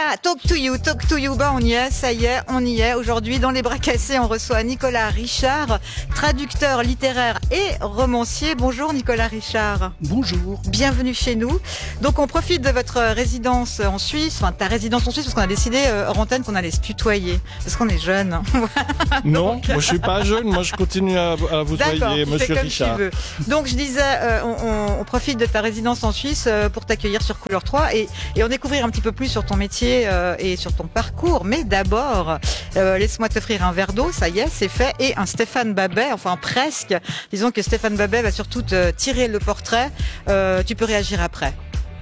Voilà, Talk to you, on y est, ça y est, on y est. Aujourd'hui, dans les bras cassés, on reçoit Nicolas Richard, traducteur littéraire et romancier. Bonjour Nicolas Richard. Bonjour. Bienvenue chez nous. Donc on profite de votre résidence en Suisse, enfin ta résidence en Suisse, parce qu'on a décidé hors antenne qu'on allait se tutoyer, parce qu'on est jeunes. Non, moi je suis pas jeune, moi je continue à vous voyer, Monsieur comme Richard. Tu veux. Donc je disais, on profite de ta résidence en Suisse pour t'accueillir sur Couleur 3 et en découvrir un petit peu plus sur ton métier et sur ton parcours. Mais d'abord, laisse-moi t'offrir un verre d'eau, ça y est, c'est fait, et un Stéphane Babet, enfin presque. Disons que Stéphane Babet va surtout te tirer le portrait. Tu peux réagir après.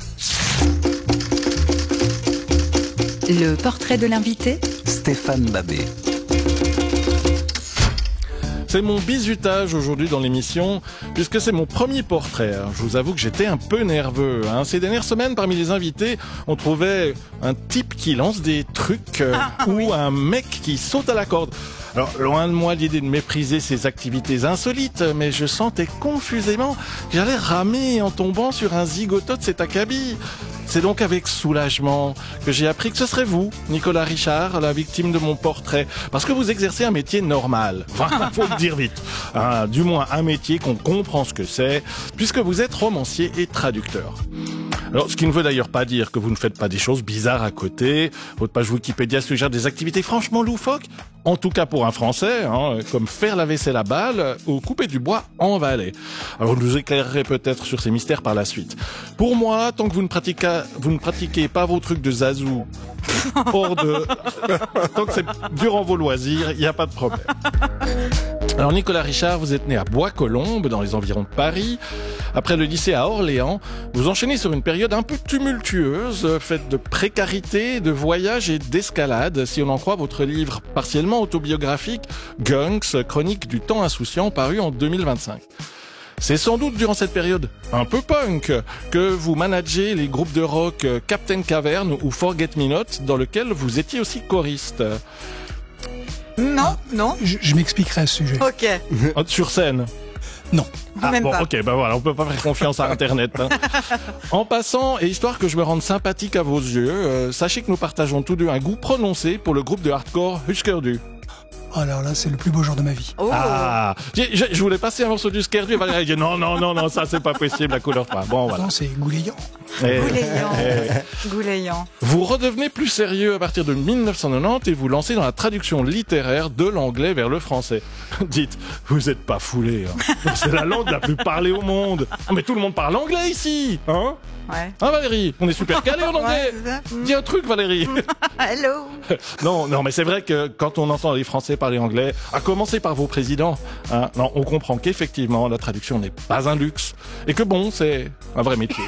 Le portrait de l'invité, Stéphane Babet. C'est mon bizutage aujourd'hui dans l'émission, puisque c'est mon premier portrait. Je vous avoue que j'étais un peu nerveux. Ces dernières semaines, parmi les invités, on trouvait un type qui lance des trucs ou un mec qui saute à la corde. Alors, loin de moi l'idée de mépriser ces activités insolites, mais je sentais confusément que j'allais ramer en tombant sur un zigoto de cet acabit. C'est donc avec soulagement que j'ai appris que ce serait vous, Nicolas Richard, la victime de mon portrait. Parce que vous exercez un métier normal. Enfin, faut le dire vite. Du moins, un métier qu'on comprend ce que c'est, puisque vous êtes romancier et traducteur. Alors, ce qui ne veut d'ailleurs pas dire que vous ne faites pas des choses bizarres à côté. Votre page Wikipédia suggère des activités franchement loufoques. En tout cas pour un Français, comme faire la vaisselle à balle ou couper du bois en Valais. Alors, vous nous éclairerez peut-être sur ces mystères par la suite. Pour moi, tant que vous ne pratiquez pas vos trucs de zazou, tant que c'est durant vos loisirs, il n'y a pas de problème. Alors Nicolas Richard, vous êtes né à Bois-Colombes, dans les environs de Paris. Après le lycée à Orléans, vous enchaînez sur une période un peu tumultueuse, faite de précarité, de voyage et d'escalade, si on en croit votre livre partiellement autobiographique, Gunks, chronique du temps insouciant, paru en 2025. C'est sans doute durant cette période un peu punk que vous managez les groupes de rock Captain Cavern ou Forget Me Not, dans lequel vous étiez aussi choriste. Non. Je m'expliquerai à ce sujet. Ok. Sur scène. Non. Même pas. Ok, voilà, on peut pas faire confiance à Internet. En passant, et histoire que je me rende sympathique à vos yeux, sachez que nous partageons tous deux un goût prononcé pour le groupe de hardcore Husker Du. Alors là, c'est le plus beau jour de ma vie. Oh. Je voulais passer un morceau du Husker Du, et Valérie dit non, ça c'est pas possible, la couleur pas. Bon, voilà. Non, c'est goulayant. Goulayant. Vous redevenez plus sérieux à partir de 1990 et vous lancez dans la traduction littéraire de l'anglais vers le français. Dites, vous êtes pas foulés, C'est la langue la plus parlée au monde. Mais tout le monde parle anglais ici, Ouais. Valérie, on est super calé en anglais. Ouais, Dis un truc, Valérie. Hello. Non, mais c'est vrai que quand on entend les Français parler anglais, à commencer par vos présidents, non, on comprend qu'effectivement, la traduction n'est pas un luxe. Et que bon, c'est un vrai métier.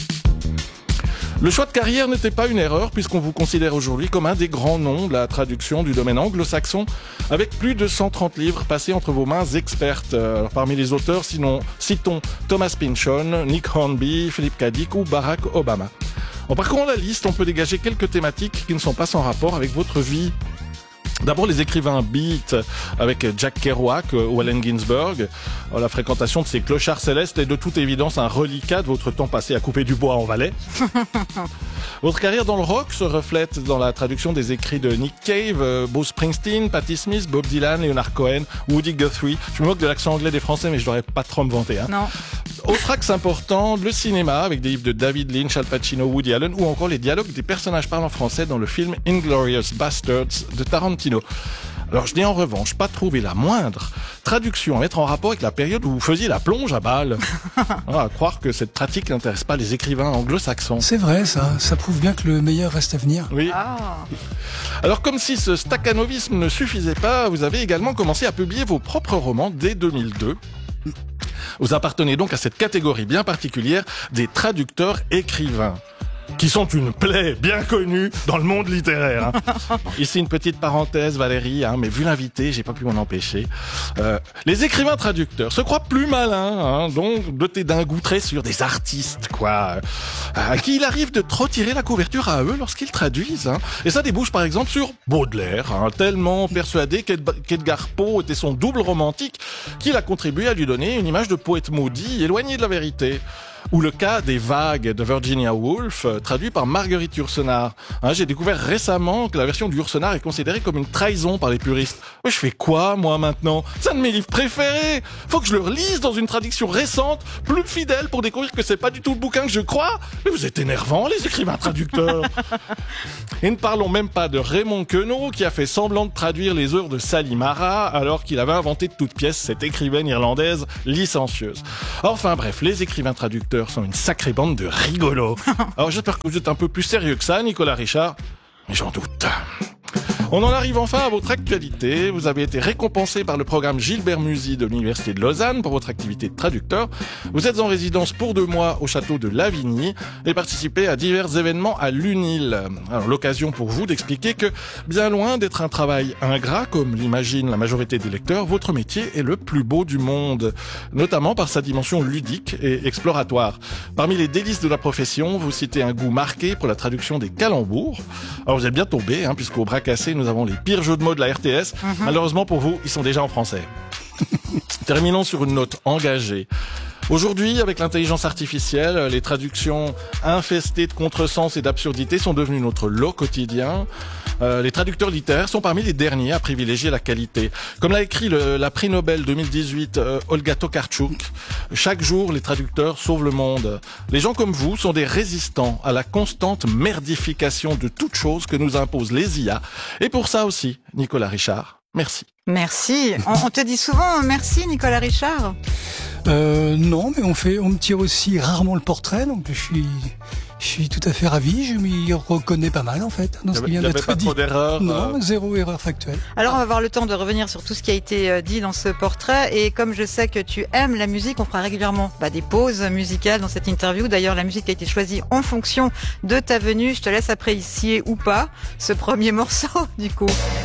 Le choix de carrière n'était pas une erreur puisqu'on vous considère aujourd'hui comme un des grands noms de la traduction du domaine anglo-saxon avec plus de 130 livres passés entre vos mains expertes. Alors, parmi les auteurs, citons Thomas Pynchon, Nick Hornby, Philip K. Dick ou Barack Obama. En parcourant la liste, on peut dégager quelques thématiques qui ne sont pas sans rapport avec votre vie. D'abord les écrivains beat avec Jack Kerouac ou Allen Ginsberg. La fréquentation de ces clochards célestes est de toute évidence un reliquat de votre temps passé à couper du bois en Valais. Votre carrière dans le rock se reflète dans la traduction des écrits de Nick Cave, Bruce Springsteen, Patti Smith, Bob Dylan, Leonard Cohen, Woody Guthrie. Je me moque de l'accent anglais des Français, mais je devrais pas trop me vanter. Non. Autre axe important, le cinéma, avec des livres de David Lynch, Al Pacino, Woody Allen, ou encore les dialogues des personnages parlant français dans le film Inglourious Basterds de Tarantino. Alors je n'ai en revanche pas trouvé la moindre traduction à mettre en rapport avec la période où vous faisiez la plonge à balle. À croire que cette pratique n'intéresse pas les écrivains anglo-saxons. C'est vrai, ça prouve bien que le meilleur reste à venir. Oui. Alors comme si ce staccanovisme ne suffisait pas, vous avez également commencé à publier vos propres romans dès 2002. Vous appartenez donc à cette catégorie bien particulière des traducteurs écrivains, qui sont une plaie bien connue dans le monde littéraire. Ici une petite parenthèse, Valérie, mais vu l'invité, j'ai pas pu m'en empêcher. Les écrivains traducteurs se croient plus malins, donc dotés d'un goût très sûr, des artistes, quoi, à qui il arrive de trop tirer la couverture à eux lorsqu'ils traduisent. Et ça débouche par exemple sur Baudelaire, tellement persuadé qu'Edgar Poe était son double romantique qu'il a contribué à lui donner une image de poète maudit, éloigné de la vérité. Ou le cas des vagues de Virginia Woolf, traduit par Marguerite Yourcenar. J'ai découvert récemment que la version du Yourcenar est considérée comme une trahison par les puristes. Mais je fais quoi, moi, maintenant? C'est un de mes livres préférés. Faut que je le relise dans une traduction récente, plus fidèle, pour découvrir que c'est pas du tout le bouquin que je crois. Mais vous êtes énervants, les écrivains traducteurs. Et ne parlons même pas de Raymond Queneau, qui a fait semblant de traduire les œuvres de Sally Mara, alors qu'il avait inventé de toutes pièces cette écrivaine irlandaise licencieuse. Enfin bref, les écrivains traducteurs sont une sacrée bande de rigolos. Alors j'espère que vous êtes un peu plus sérieux que ça, Nicolas Richard, mais j'en doute. On en arrive enfin à votre actualité. Vous avez été récompensé par le programme Gilbert Musy de l'Université de Lausanne pour votre activité de traducteur. Vous êtes en résidence pour 2 mois au château de Lavigny et participez à divers événements à l'UNIL. Alors l'occasion pour vous d'expliquer que, bien loin d'être un travail ingrat, comme l'imaginent la majorité des lecteurs, votre métier est le plus beau du monde, notamment par sa dimension ludique et exploratoire. Parmi les délices de la profession, vous citez un goût marqué pour la traduction des calembours. Alors vous êtes bien tombé, puisqu'au bras cassé, nous avons les pires jeux de mots de la RTS. Malheureusement pour vous, ils sont déjà en français. Terminons sur une note engagée. Aujourd'hui, avec l'intelligence artificielle, les traductions infestées de contresens et d'absurdités sont devenues notre lot quotidien. Les traducteurs littéraires sont parmi les derniers à privilégier la qualité. Comme l'a écrit la prix Nobel 2018 Olga Tokarczuk, chaque jour les traducteurs sauvent le monde. Les gens comme vous sont des résistants à la constante merdification de toutes choses que nous imposent les IA. Et pour ça aussi, Nicolas Richard, merci. Merci. On te dit souvent merci, Nicolas Richard? Non, mais on me tire aussi rarement le portrait, donc je suis tout à fait ravi. Je m'y reconnais pas mal en fait dans ce qui vient d'être dit. Trop d'erreurs. Non, zéro erreur factuelle. Alors on va avoir le temps de revenir sur tout ce qui a été dit dans ce portrait, et comme je sais que tu aimes la musique, on fera régulièrement des pauses musicales dans cette interview. D'ailleurs, la musique a été choisie en fonction de ta venue. Je te laisse apprécier ou pas ce premier morceau du coup.